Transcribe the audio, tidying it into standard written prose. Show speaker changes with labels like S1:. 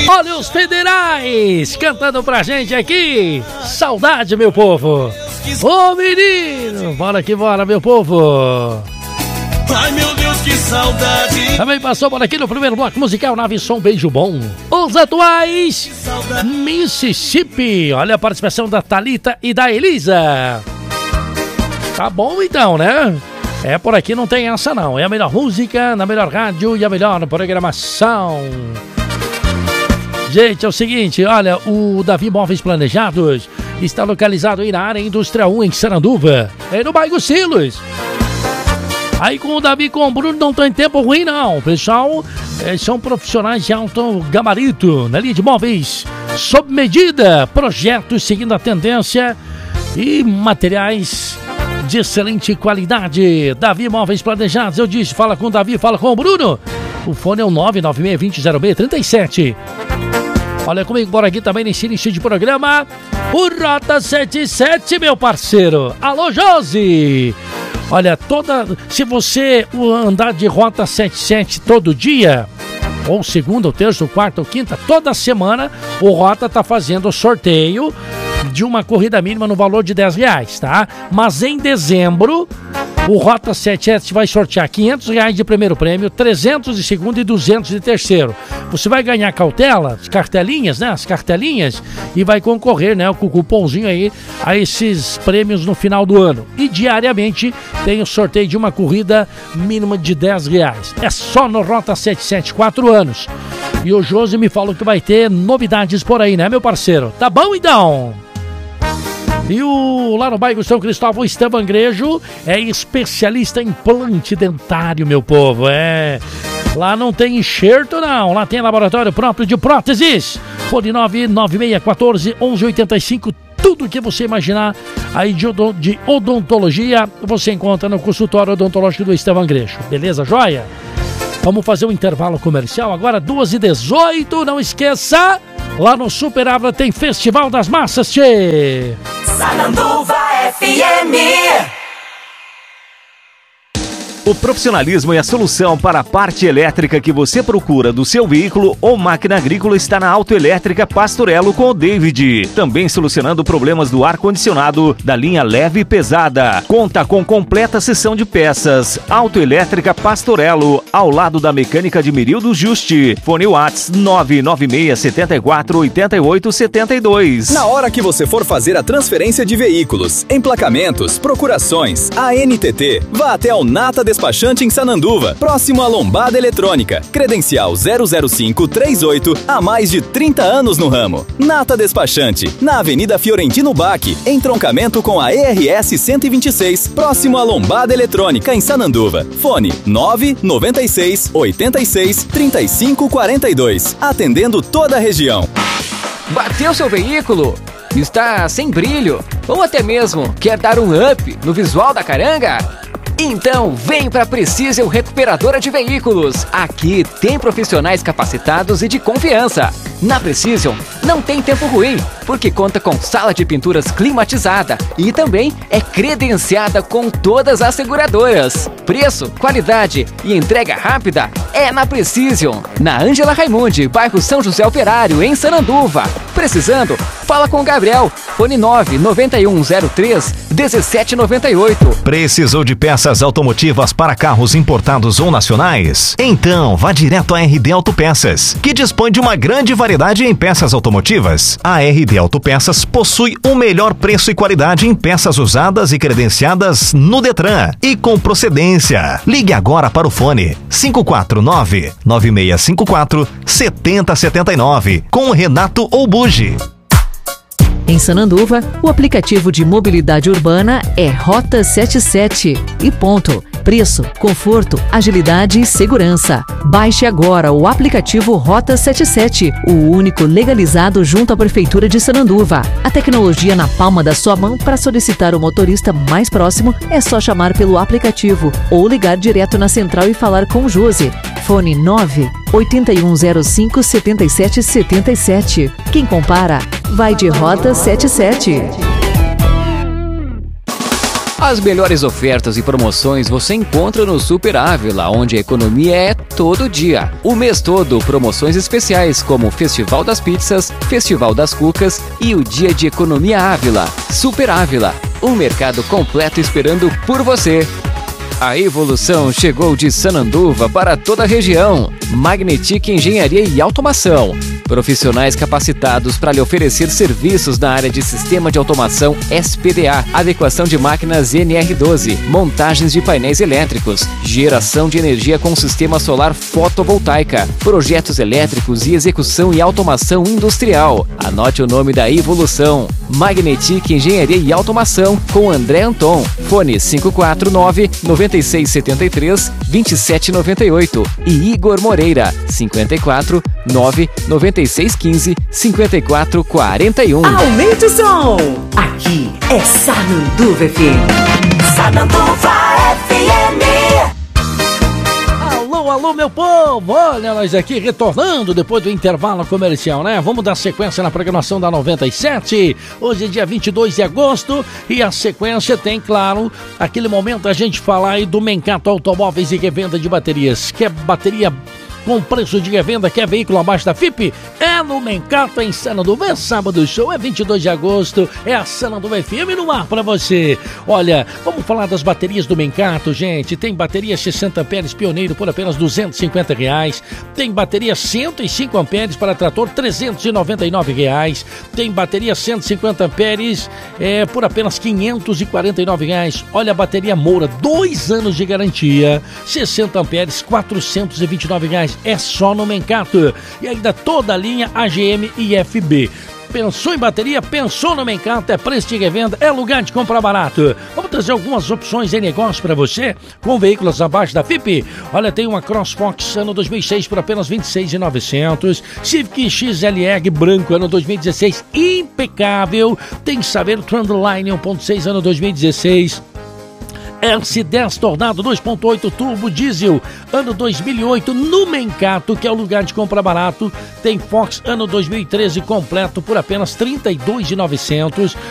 S1: Olha os federais cantando pra gente aqui. Saudade, meu povo. Ô menino, bora que bora, meu povo.
S2: Ai meu Deus, que saudade.
S1: Também passou por aqui no primeiro bloco musical Nave Som Beijo Bom. Os atuais Mississippi. Olha a participação da Thalita e da Elisa. Tá bom então, né? É, por aqui não tem essa não. É a melhor música, na melhor rádio e a melhor programação. Gente, é o seguinte, olha, o Davi Móveis Planejados está localizado aí na área Industrial 1 em Sananduva. É no bairro Silos. Aí com o Davi e com o Bruno não tem tempo ruim não. Pessoal, são profissionais de alto gabarito na linha de móveis sob medida. Projetos seguindo a tendência e materiais de excelente qualidade. Davi Móveis Planejados, eu disse, fala com o Davi, fala com o Bruno. O fone é o 996200637. Olha comigo por aqui também nesse início de programa, o Rota 77, meu parceiro. Alô, Josi! Olha, se você andar de Rota 77 todo dia, ou segunda, ou terça, ou quarta, ou quinta, toda semana, o Rota tá fazendo o sorteio de uma corrida mínima no valor de R$10, tá? Mas em dezembro, o Rota 77 vai sortear R$500 de primeiro prêmio, 300 de segundo e 200 de terceiro. Você vai ganhar cartelinhas, né? As cartelinhas, e vai concorrer, né? Com o cupomzinho aí a esses prêmios no final do ano. E diariamente tem o sorteio de uma corrida mínima de R$10. É só no Rota 77, 4 anos. E o Josi me falou que vai ter novidades por aí, né, meu parceiro? Tá bom, então? E lá no bairro São Cristóvão, Estevam Grejo é especialista em implante dentário, meu povo. Lá não tem enxerto, não. Lá tem laboratório próprio de próteses. Fone 99614-1185. Tudo que você imaginar aí de odontologia, você encontra no consultório odontológico do Estevam Grejo. Beleza, joia? Vamos fazer um intervalo comercial agora, 2h18. Não esqueça, lá no Super Abra tem Festival das Massas, tchê!
S3: Sananduva FM.
S4: O profissionalismo e a solução para a parte elétrica que você procura do seu veículo ou máquina agrícola está na Autoelétrica Pastorello com o David. Também solucionando problemas do ar-condicionado da linha leve e pesada. Conta com completa seção de peças. Autoelétrica Pastorello, ao lado da Mecânica de Mirildo Juste. Fone Whats 996748872.
S5: Na hora que você for fazer a transferência de veículos, emplacamentos, procurações, ANTT, vá até o Nata Despachante em Sananduva, próximo à Lombada Eletrônica. Credencial 00538, há mais de 30 anos no ramo. Nata Despachante, na Avenida Fiorentino Bach, entroncamento com a ERS 126, próximo à Lombada Eletrônica em Sananduva. Fone 996 86 35 42, atendendo toda a região.
S6: Bateu seu veículo? Está sem brilho? Ou até mesmo quer dar um up no visual da caranga? Então vem para Precision Recuperadora de Veículos. Aqui tem profissionais capacitados e de confiança. Na Precision não tem tempo ruim, porque conta com sala de pinturas climatizada e também é credenciada com todas as seguradoras. Preço, qualidade e entrega rápida é na Precision, na Ângela Raimundi, bairro São José Operário, em Sananduva. Precisando? Fala com o Gabriel. Fone 99103-1798.
S4: Precisou de peças automotivas para carros importados ou nacionais? Então, vá direto à RD Autopeças, que dispõe de uma grande variedade em peças automotivas. A RD Autopeças possui o melhor preço e qualidade em peças usadas e credenciadas no Detran e com procedência. Ligue agora para o fone 549-9654-7079 com Renato Oubugi.
S7: Em Sananduva, o aplicativo de mobilidade urbana é Rota 77 e ponto. Preço, conforto, agilidade e segurança. Baixe agora o aplicativo Rota 77, o único legalizado junto à Prefeitura de Sananduva. A tecnologia na palma da sua mão. Para solicitar o motorista mais próximo, é só chamar pelo aplicativo ou ligar direto na central e falar com o Josi. Fone 98105-7777. Quem compara, vai de Rota 77.
S6: As melhores ofertas e promoções você encontra no Super Ávila, onde a economia é todo dia. O mês todo, promoções especiais como o Festival das Pizzas, Festival das Cucas e o Dia de Economia Ávila. Super Ávila, um mercado completo esperando por você. A evolução chegou de Sananduva para toda a região. Magnetic Engenharia e Automação. Profissionais capacitados para lhe oferecer serviços na área de Sistema de Automação SPDA, adequação de máquinas NR12, montagens de painéis elétricos, geração de energia com sistema solar fotovoltaica, projetos elétricos e execução e automação industrial. Anote o nome da evolução. Magnetic Engenharia e Automação com André Anton. Fone 549-9673-2798 e Igor Moreira 54-9-9615-5441.
S3: Aumente o som! Aqui é Sananduva FM. Sananduva FM.
S1: Alô, meu povo! Olha nós aqui retornando depois do intervalo comercial, né? Vamos dar sequência na programação da 97. Hoje é dia 22 de agosto e a sequência tem, claro, aquele momento a gente falar aí do Mencato Automóveis e Revenda de Baterias. Quer bateria com preço de revenda, quer veículo abaixo da FIP? É no Mencato, em Sananduva. É sábado, o show é 22 de agosto, é a Sananduva FM no ar pra você. Olha, vamos falar das baterias do Mencato, gente. Tem bateria 60 amperes Pioneiro por apenas R$250. Tem bateria 105 amperes para trator R$399. Tem bateria 150 amperes por apenas R$549. Olha a bateria Moura, 2 anos de garantia, 60 amperes, R$429. É só no Mencato. E ainda toda a linha AGM e FB. Pensou em bateria? Pensou no Mencato. É preço de revenda, é lugar de comprar barato. Vamos trazer algumas opções de negócio para você com veículos abaixo da FIP. Olha, tem uma CrossFox ano 2006 por apenas R$26.900. Civic XLR branco ano 2016 impecável. Tem Saveiro Trendline 1.6 ano 2016. S10 Tornado 2.8 Turbo Diesel, ano 2008, no Mencato, que é o lugar de comprar barato. Tem Fox ano 2013 completo por apenas R$32.900.